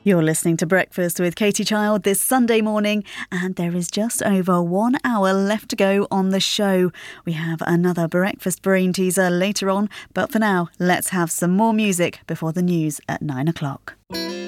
You're listening to Breakfast with Katie Child this Sunday morning, and there is just over 1 hour left to go on the show. We have another breakfast brain teaser later on, but for now, let's have some more music before the news at 9 o'clock.